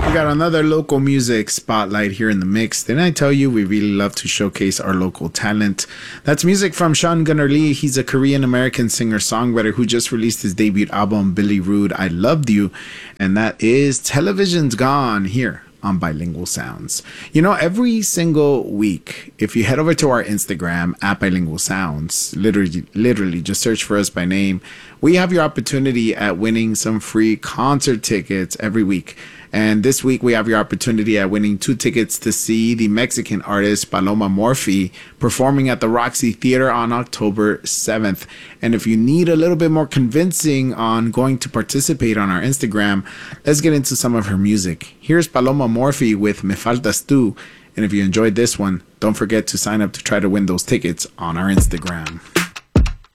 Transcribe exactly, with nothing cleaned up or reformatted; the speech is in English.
We got another local music spotlight here in the mix. Didn't I tell you we really love to showcase our local talent? That's music from Sean Gunnar Lee. He's a Korean-American singer-songwriter who just released his debut album, Billy Rude, I Loved You. And that is Television's Gone here on Bilingual Sounds. You know, every single week, if you head over to our Instagram at Bilingual Sounds, literally, literally just search for us by name, we have your opportunity at winning some free concert tickets every week. And this week we have your opportunity at winning two tickets to see the Mexican artist Paloma Morphy performing at the Roxy Theater on October seventh. And if you need a little bit more convincing on going to participate on our Instagram, let's get into some of her music. Here's Paloma Morphy with Me Faltas Tú. And if you enjoyed this one, don't forget to sign up to try to win those tickets on our Instagram.